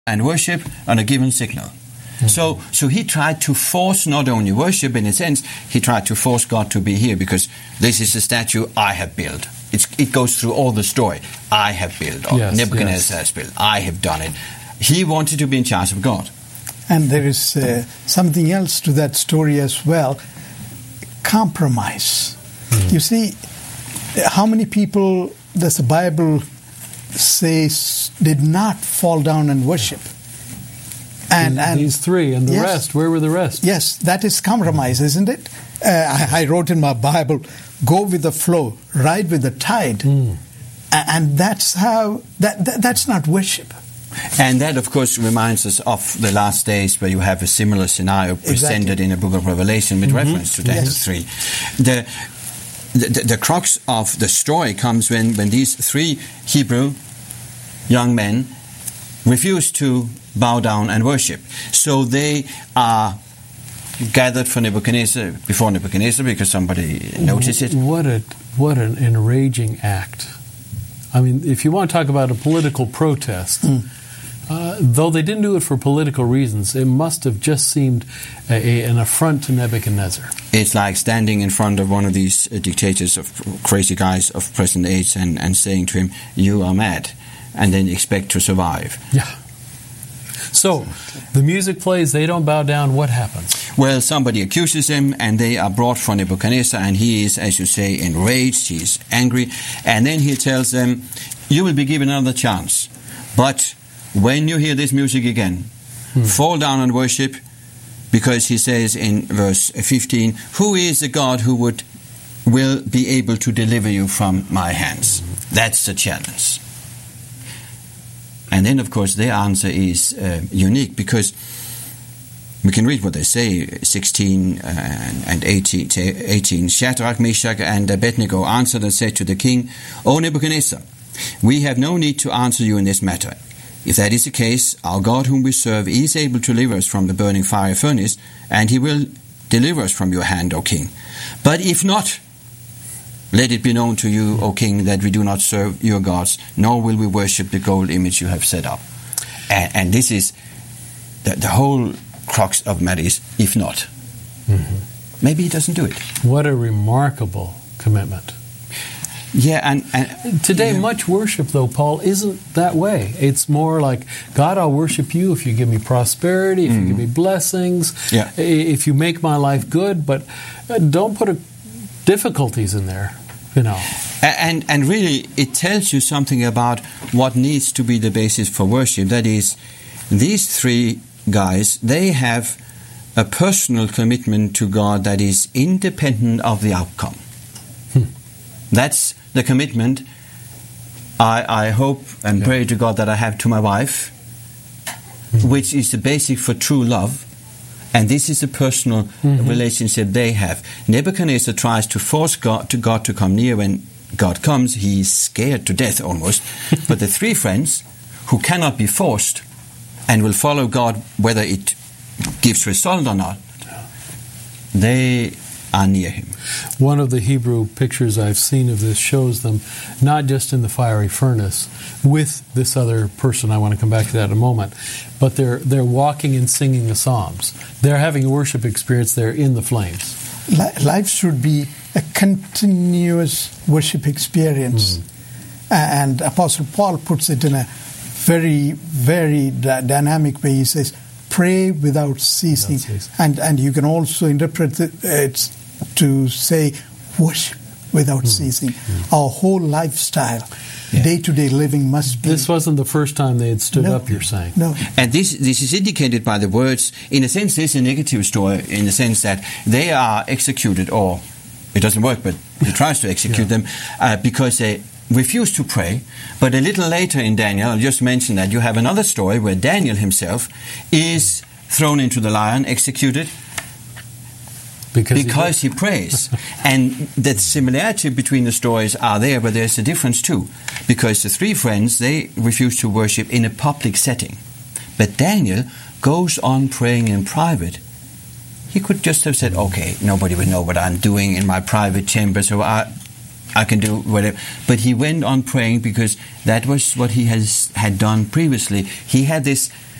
and worship on a given signal. So he tried to force not only worship, in a sense, he tried to force God to be here, because this is a statue I have built. It goes through all the story. I have built, or Nebuchadnezzar has built. I have done it. He wanted to be in charge of God. And there is something else to that story as well. Compromise. You see, how many people does the Bible say did not fall down and worship? And these three, and the rest, where were the rest? Yes, that is compromise, isn't it? I wrote in my Bible, go with the flow, ride with the tide. And that's how, that's not worship. And that, of course, reminds us of the last days, where you have a similar scenario presented in the book of Revelation with reference to Daniel 3. The crux of the story comes when these three Hebrew young men refuse to bow down and worship. So they are gathered before Nebuchadnezzar, because somebody noticed it. What an enraging act. I mean, if you want to talk about a political protest, though they didn't do it for political reasons, it must have just seemed an affront to Nebuchadnezzar. It's like standing in front of one of these dictators, of crazy guys of present age, and saying to him, "You are mad," and then expect to survive. Yeah. So, the music plays, they don't bow down, what happens? Well, somebody accuses him, and they are brought for Nebuchadnezzar, and he is, as you say, enraged, he is angry, and then he tells them, "You will be given another chance, but when you hear this music again, fall down and worship," because he says in verse 15, "Who is the God who will be able to deliver you from my hands?" That's the challenge. And then, of course, their answer is unique, because we can read what they say, 16 and 18. Shadrach, Meshach, and Abednego answered and said to the king, "O Nebuchadnezzar, we have no need to answer you in this matter. If that is the case, our God whom we serve is able to deliver us from the burning fiery furnace, and he will deliver us from your hand, O king. But if not, let it be known to you, O king, that we do not serve your gods, nor will we worship the gold image you have set up." And this is the whole crux of matter is, if not. Maybe he doesn't do it. What a remarkable commitment. Yeah, and today, much worship, though, Paul, isn't that way. It's more like, God, I'll worship you if you give me prosperity, if you give me blessings, if you make my life good, but don't put difficulties in there, you know. And really, it tells you something about what needs to be the basis for worship. That is, these three guys, they have a personal commitment to God that is independent of the outcome. That's the commitment I hope and pray to God that I have to my wife, which is the basic for true love. And this is a personal relationship they have. Nebuchadnezzar tries to force God to come near. When God comes, he is scared to death almost. But the three friends, who cannot be forced and will follow God whether it gives result or not, they are near him. One of the Hebrew pictures I've seen of this shows them not just in the fiery furnace with this other person. I want to come back to that in a moment. But they're walking and singing the Psalms. They're having a worship experience there in the flames. Life should be a continuous worship experience. And Apostle Paul puts it in a very, very dynamic way. He says, pray without ceasing. And you can also interpret it to say, worship without ceasing. Our whole lifestyle, day-to-day living must be... This wasn't the first time they had stood up, you're saying. No. And this is indicated by the words. In a sense, this is a negative story, in the sense that they are executed, or it doesn't work, but he tries to execute them, because they refuse to pray. But a little later in Daniel, I'll just mention that you have another story where Daniel himself is thrown into the lion, executed, because he prays. And the similarity between the stories are there, but there's a difference too. Because the three friends, they refuse to worship in a public setting. But Daniel goes on praying in private. He could just have said, okay, nobody will know what I'm doing in my private chamber, so I can do whatever. But he went on praying because that was what he had done previously. He had this